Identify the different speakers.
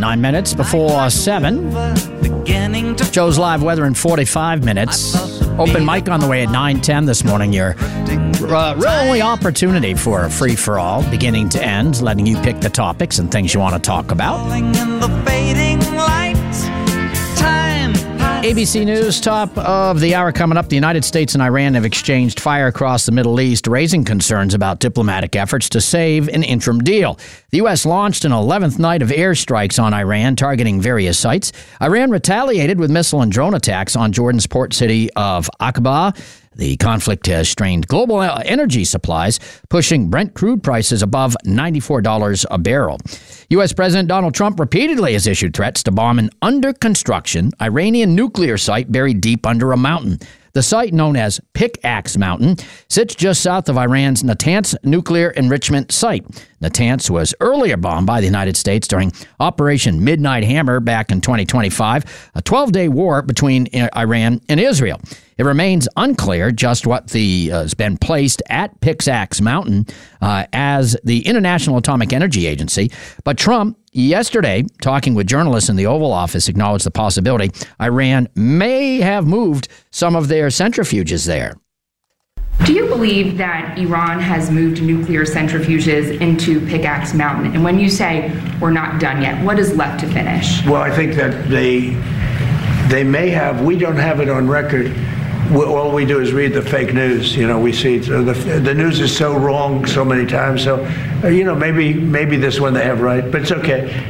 Speaker 1: 9 minutes before 7. Joe's live weather in 45 minutes. Open mic on the way at 9:10 this morning. Your only opportunity for a free-for-all, beginning to end, letting you pick the topics and things you want to talk about. ABC News, top of the hour coming up. The United States and Iran have exchanged fire across the Middle East, raising concerns about diplomatic efforts to save an interim deal. The U.S. launched an 11th night of airstrikes on Iran, targeting various sites. Iran retaliated with missile and drone attacks on Jordan's port city of Aqaba. The conflict has strained global energy supplies, pushing Brent crude prices above $94 a barrel. U.S. President Donald Trump repeatedly has issued threats to bomb an under-construction Iranian nuclear site buried deep under a mountain. The site, known as Pickaxe Mountain, sits just south of Iran's Natanz nuclear enrichment site. Natanz was earlier bombed by the United States during Operation Midnight Hammer back in 2025, a 12-day war between Iran and Israel. It remains unclear just what has been placed at Pickaxe Mountain as the International Atomic Energy Agency. But Trump, yesterday, talking with journalists in the Oval Office, acknowledged the possibility Iran may have moved some of their centrifuges there.
Speaker 2: Do you believe that Iran has moved nuclear centrifuges into Pickaxe Mountain? And when you say we're not done yet, what is left to finish?
Speaker 3: Well, I think that they may have. We don't have it on record. All we do is read the fake news. We see the news is so wrong so many times. So, maybe this one they have right, but it's okay.